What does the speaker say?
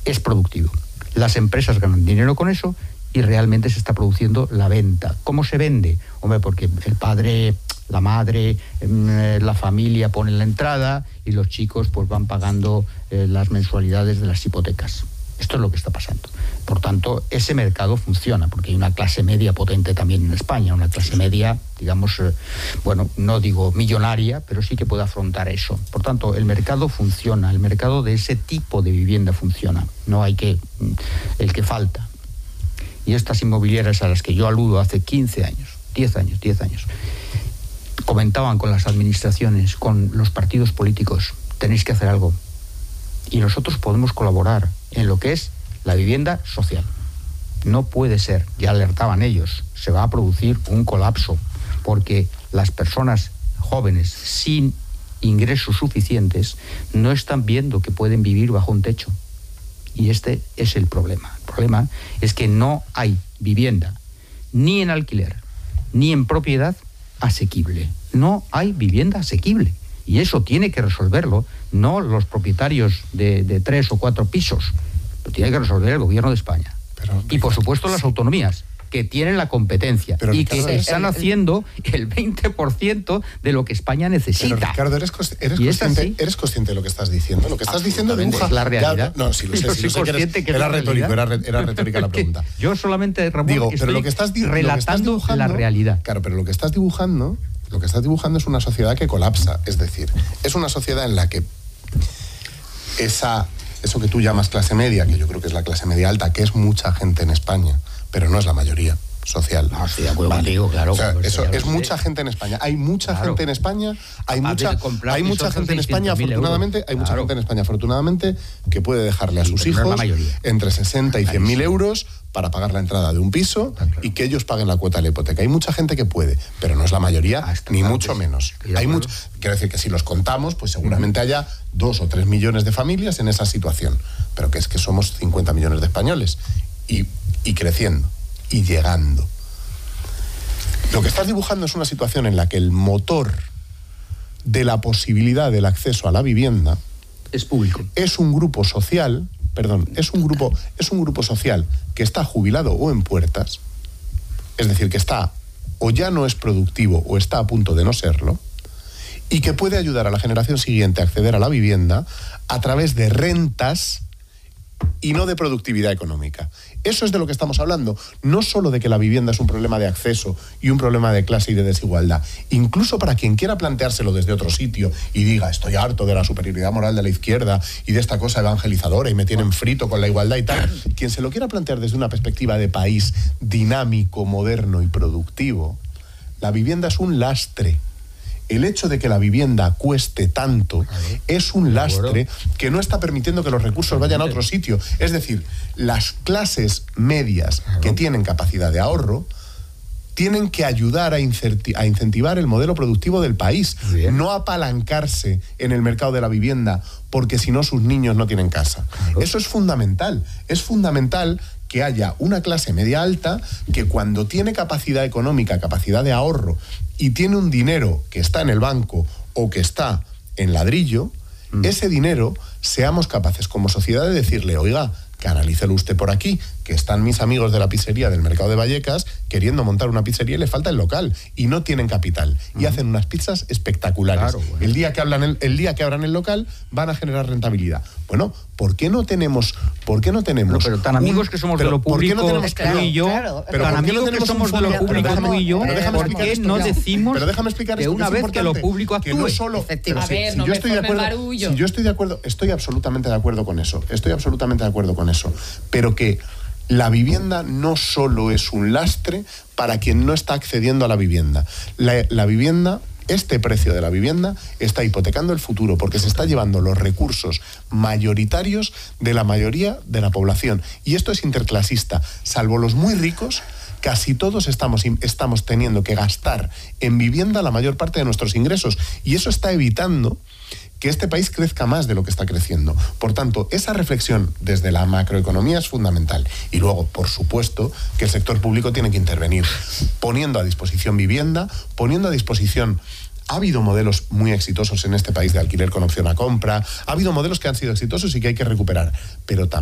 es productivo. Las empresas ganan dinero con eso y realmente se está produciendo la venta. ¿Cómo se vende? Hombre, porque el padre, la madre, la familia ponen la entrada y los chicos pues van pagando las mensualidades de las hipotecas. Esto es lo que está pasando. Por tanto, ese mercado funciona, porque hay una clase media potente también en España, una clase media, digamos, no digo millonaria, pero sí que puede afrontar eso. Por tanto, el mercado funciona, el mercado de ese tipo de vivienda funciona. No hay el que falta. Y estas inmobiliarias a las que yo aludo hace 15 años, 10 años, comentaban con las administraciones, con los partidos políticos, tenéis que hacer algo. Y nosotros podemos colaborar en lo que es la vivienda social. No puede ser, ya alertaban ellos, se va a producir un colapso, porque las personas jóvenes sin ingresos suficientes no están viendo que pueden vivir bajo un techo. Y este es el problema. El problema es que no hay vivienda, ni en alquiler, ni en propiedad asequible. No hay vivienda asequible. Y eso tiene que resolverlo, no los propietarios de 3 o 4 pisos, lo tiene que resolver el gobierno de España. Y por supuesto las autonomías, que tienen la competencia y que están haciendo el 20% de lo que España necesita. Pero Ricardo, ¿eres consciente de lo que estás diciendo? Lo que estás diciendo dibuja... Es la realidad. No, sí lo sé, era retórica la pregunta. Yo solamente, Ramón, digo, pero lo que estás relatando dibujando, la realidad. Claro, pero lo que estás dibujando es una sociedad que colapsa. Es decir, es una sociedad en la que eso que tú llamas clase media, que yo creo que es la clase media alta, que es mucha gente en España, pero no es la mayoría social. No, estoy de acuerdo contigo, claro. O sea, eso es mucha gente en España. Hay mucha gente en España, hay mucha gente en España, afortunadamente, que puede dejarle a sus hijos entre 60 y 100.000 euros para pagar la entrada de un piso y que ellos paguen la cuota de la hipoteca. Hay mucha gente que puede, pero no es la mayoría, ni mucho menos. Quiero decir que si los contamos, pues seguramente haya 2 o 3 millones de familias en esa situación, pero que es que somos 50 millones de españoles y creciendo y llegando. Lo que estás dibujando es una situación en la que el motor de la posibilidad del acceso a la vivienda es público. Es un grupo social que está jubilado o en puertas, es decir, que está o ya no es productivo o está a punto de no serlo, y que puede ayudar a la generación siguiente a acceder a la vivienda a través de rentas y no de productividad económica. Eso es de lo que estamos hablando. No solo de que la vivienda es un problema de acceso y un problema de clase y de desigualdad. Incluso para quien quiera planteárselo desde otro sitio y diga, estoy harto de la superioridad moral de la izquierda y de esta cosa evangelizadora y me tienen frito con la igualdad y tal. Quien se lo quiera plantear desde una perspectiva de país dinámico, moderno y productivo, la vivienda es un lastre. El hecho de que la vivienda cueste tanto es un lastre que no está permitiendo que los recursos vayan a otro sitio. Es decir, las clases medias que tienen capacidad de ahorro tienen que ayudar a incentivar el modelo productivo del país, no apalancarse en el mercado de la vivienda porque si no sus niños no tienen casa. Eso es fundamental. Es fundamental que haya una clase media alta que cuando tiene capacidad económica, capacidad de ahorro y tiene un dinero que está en el banco o que está en ladrillo, ese dinero seamos capaces como sociedad de decirle, oiga, canalícelo usted por aquí, que están mis amigos de la pizzería del mercado de Vallecas queriendo montar una pizzería y le falta el local y no tienen capital y hacen unas pizzas espectaculares. El día que abran el local van a generar rentabilidad. Bueno, ¿por qué no tenemos pero tan amigos que somos de lo público tú y yo, tan amigos que somos de lo público tú y yo, ¿por qué no decimos que una vez que lo público actúe? No solo, yo estoy absolutamente de acuerdo con eso. Pero que la vivienda no solo es un lastre para quien no está accediendo a la vivienda. La vivienda, este precio de la vivienda está hipotecando el futuro porque se está llevando los recursos mayoritarios de la mayoría de la población. Y esto es interclasista. Salvo los muy ricos, casi todos estamos teniendo que gastar en vivienda la mayor parte de nuestros ingresos. Y eso está evitando que este país crezca más de lo que está creciendo. Por tanto, esa reflexión desde la macroeconomía es fundamental. Y luego, por supuesto, que el sector público tiene que intervenir, poniendo a disposición vivienda, poniendo a disposición... Ha habido modelos muy exitosos en este país de alquiler con opción a compra, ha habido modelos que han sido exitosos y que hay que recuperar, pero también